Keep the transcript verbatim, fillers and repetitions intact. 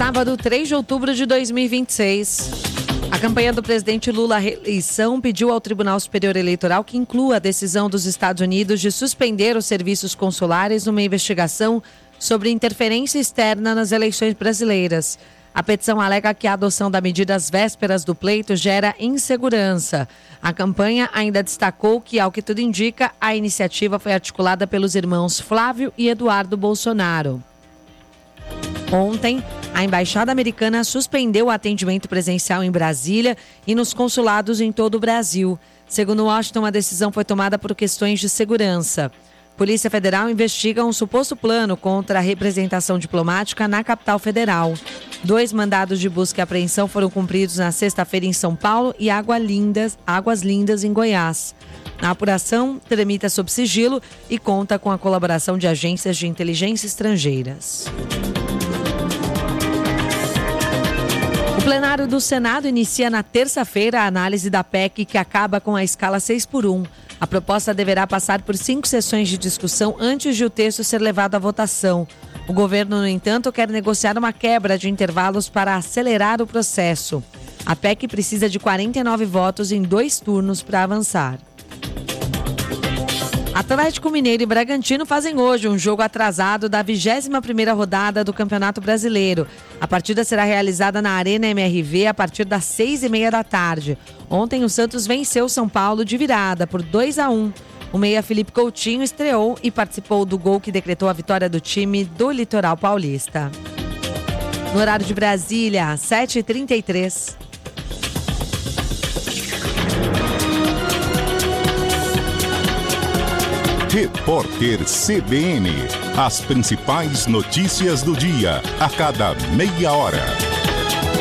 Sábado, três de outubro de dois mil e vinte e seis. A campanha do presidente Lula à reeleição pediu ao Tribunal Superior Eleitoral que inclua a decisão dos Estados Unidos de suspender os serviços consulares numa investigação sobre interferência externa nas eleições brasileiras. A petição alega que a adoção da medida às vésperas do pleito gera insegurança. A campanha ainda destacou que, ao que tudo indica, a iniciativa foi articulada pelos irmãos Flávio e Eduardo Bolsonaro. Ontem, a Embaixada Americana suspendeu o atendimento presencial em Brasília e nos consulados em todo o Brasil. Segundo Washington, a decisão foi tomada por questões de segurança. Polícia Federal investiga um suposto plano contra a representação diplomática na capital federal. Dois mandados de busca e apreensão foram cumpridos na sexta-feira em São Paulo e Água Lindas, Águas Lindas, em Goiás. A apuração tramita sob sigilo e conta com a colaboração de agências de inteligência estrangeiras. O plenário do Senado inicia na terça-feira a análise da P E C que acaba com a escala seis por um. A proposta deverá passar por cinco sessões de discussão antes de o texto ser levado à votação. O governo, no entanto, quer negociar uma quebra de intervalos para acelerar o processo. A P E C precisa de quarenta e nove votos em dois turnos para avançar. Atlético Mineiro e Bragantino fazem hoje um jogo atrasado da vigésima primeira rodada do Campeonato Brasileiro. A partida será realizada na Arena M R V a partir das seis e meia da tarde. Ontem o Santos venceu o São Paulo de virada por dois a um. O meia Felipe Coutinho estreou e participou do gol que decretou a vitória do time do Litoral Paulista. No horário de Brasília, sete e trinta e três. Repórter C B N. As principais notícias do dia, a cada meia hora.